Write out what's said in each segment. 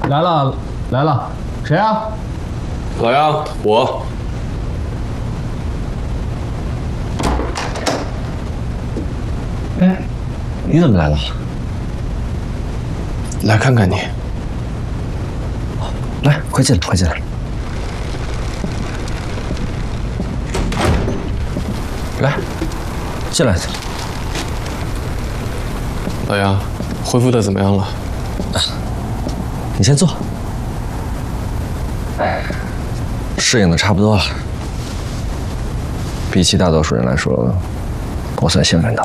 来了来了，谁啊？ 老杨，我。 哎，你怎么来了？ 来看看你。 来，快进来，快进来。来，进来。 老杨，恢复的怎么样了？ 你先坐。适应的差不多了。比起大多数人来说，我算幸运的。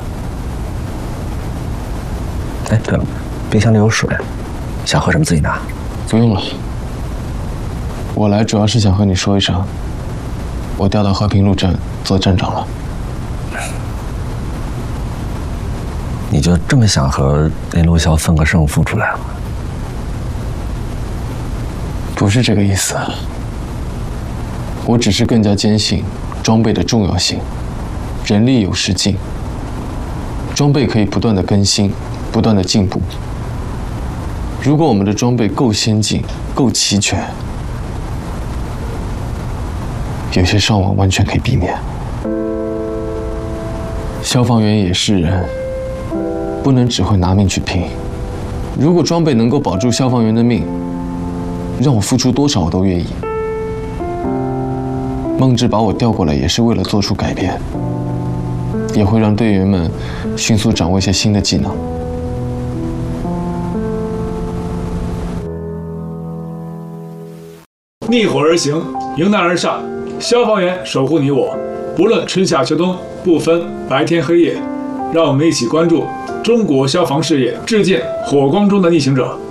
哎，对了，冰箱里有水，想喝什么自己拿。 不用了。我来主要是想和你说一声，我调到和平路镇做站长了。 你就这么想和林路潇分个胜负出来了？ 不是这个意思，我只是更加坚信装备的重要性。人力有时尽，装备可以不断的更新，不断的进步。如果我们的装备够先进、够齐全，有些伤亡完全可以避免。消防员也是人，不能只会拿命去拼。如果装备能够保住消防员的命，让我付出多少我都愿意。孟志把我调过来也是为了做出改变，也会让队员们迅速掌握一些新的技能。 逆火而行，迎难而上，消防员守护你我，不论春夏秋冬，不分白天黑夜。让我们一起关注中国消防事业，致敬火光中的逆行者。